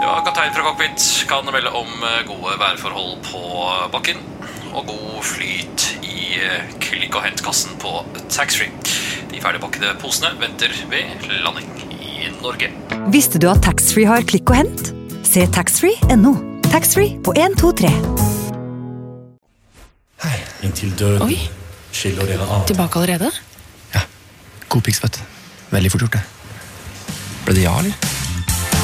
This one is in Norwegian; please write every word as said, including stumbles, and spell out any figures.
Ja, kaptein fra cockpit kan melde om gode værforhold på bakken og god flyt i klikk- og hentkassen på taxfree. De ferdigpakkede posene venter ved landing i Norge. Visste du at taxfree har klikk og hent? Se taxfree punktum no. Taxfree på en to tre. Hei, inntil døden. Oi. Skiller dere av. Tilbake allerede? Ja, god piksfett. Veldig fort gjort det. Ble det ja, eller?